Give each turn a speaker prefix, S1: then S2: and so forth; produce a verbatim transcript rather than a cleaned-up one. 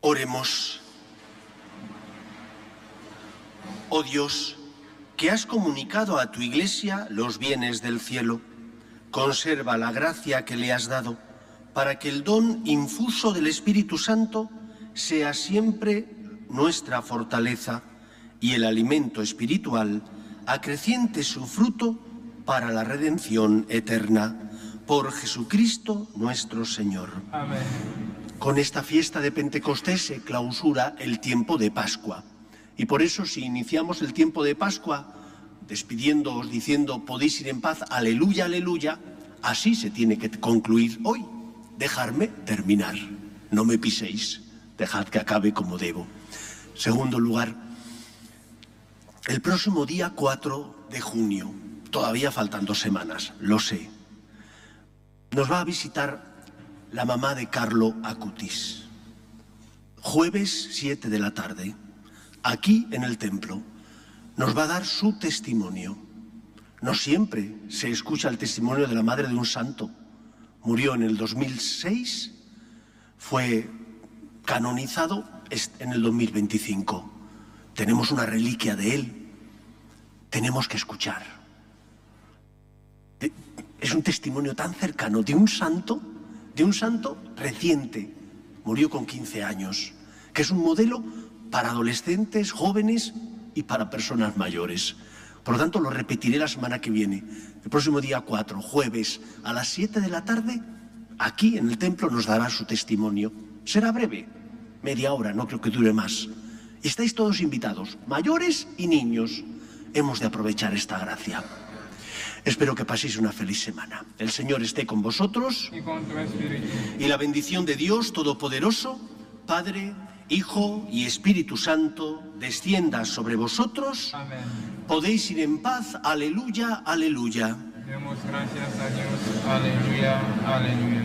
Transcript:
S1: Oremos. Oh Dios, que has comunicado a tu Iglesia los bienes del cielo, conserva la gracia que le has dado, para que el don infuso del Espíritu Santo sea siempre nuestra fortaleza y el alimento espiritual acreciente su fruto para la redención eterna. Por Jesucristo nuestro Señor.
S2: Amén.
S1: Con esta fiesta de Pentecostés se clausura el tiempo de Pascua. Y por eso, si iniciamos el tiempo de Pascua despidiéndoos diciendo podéis ir en paz, aleluya, aleluya, así se tiene que concluir hoy. Dejarme terminar, no me piséis, dejad que acabe como debo. Segundo lugar, el próximo día cuatro de junio, todavía faltan dos semanas, lo sé, nos va a visitar la mamá de Carlo Acutis. Jueves siete de la tarde, aquí en el templo, nos va a dar su testimonio. No siempre se escucha el testimonio de la madre de un santo. Murió en el dos mil seis, fue canonizado en el dos mil veinticinco. Tenemos una reliquia de él, tenemos que escuchar. Es un testimonio tan cercano de un santo, de un santo reciente, murió con quince años, que es un modelo para adolescentes, jóvenes y para personas mayores. Por lo tanto, lo repetiré la semana que viene. El próximo día cuatro, jueves, a las siete de la tarde, aquí en el templo nos dará su testimonio. Será breve, media hora, no creo que dure más. Y estáis todos invitados, mayores y niños. Hemos de aprovechar esta gracia. Espero que paséis una feliz semana. El Señor esté con vosotros.
S2: Y con tu espíritu.
S1: Y la bendición de Dios Todopoderoso, Padre, Hijo y Espíritu Santo, descienda sobre vosotros.
S2: Amén.
S1: Podéis ir en paz. Aleluya, aleluya.
S2: Demos gracias a Dios. Aleluya, aleluya.